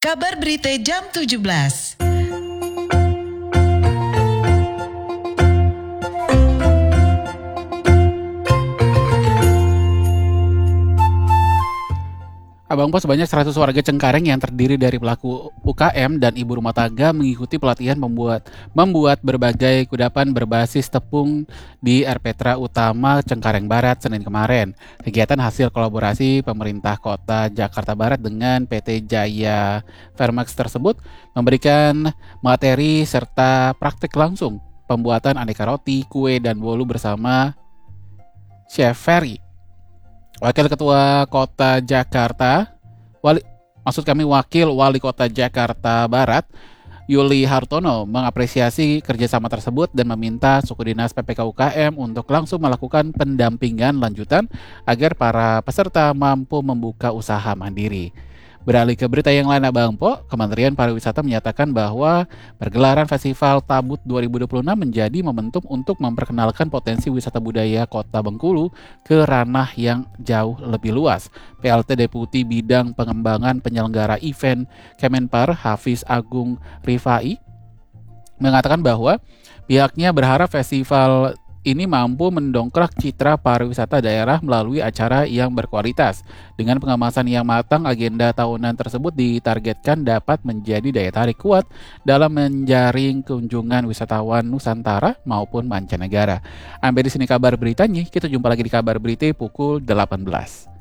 Kabar Berita Jam 17. Abang Pos, sebanyak 100 warga Cengkareng yang terdiri dari pelaku UKM dan ibu rumah tangga mengikuti pelatihan membuat berbagai kudapan berbasis tepung di RPtra Utama Cengkareng Barat Senin kemarin. Kegiatan hasil kolaborasi pemerintah kota Jakarta Barat dengan PT Jaya Vermax tersebut memberikan materi serta praktik langsung pembuatan aneka roti, kue, dan bolu bersama Chef Ferry. Wakil Ketua Kota Jakarta, Wakil Wali Kota Jakarta Barat, Yuli Hartono mengapresiasi kerjasama tersebut dan meminta Suku Dinas PPK UKM untuk langsung melakukan pendampingan lanjutan agar para peserta mampu membuka usaha mandiri. Beralih ke berita yang lain, Abang Po, Kementerian Pariwisata menyatakan bahwa pergelaran Festival Tabut 2026 menjadi momentum untuk memperkenalkan potensi wisata budaya Kota Bengkulu ke ranah yang jauh lebih luas. PLT Deputi Bidang Pengembangan Penyelenggara Event Kemenpar, Hafiz Agung Rifai, mengatakan bahwa pihaknya berharap festival ini mampu mendongkrak citra pariwisata daerah melalui acara yang berkualitas. Dengan pengemasan yang matang, agenda tahunan tersebut ditargetkan dapat menjadi daya tarik kuat dalam menjaring kunjungan wisatawan Nusantara maupun mancanegara. Sampai di sini kabar beritanya, kita jumpa lagi di kabar berita pukul 18.